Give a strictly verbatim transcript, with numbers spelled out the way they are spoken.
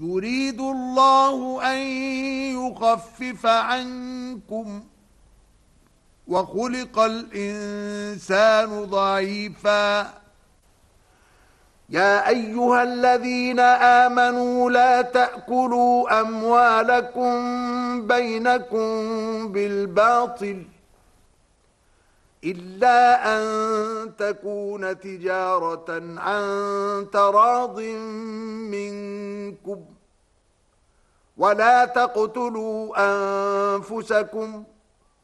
يريد الله أن يخفف عنكم وخلق الإنسان ضعيفا. يا أيها الذين آمنوا لا تأكلوا أموالكم بينكم بالباطل إلا أن تكون تجارة عن تراض منكم ولا تقتلوا أنفسكم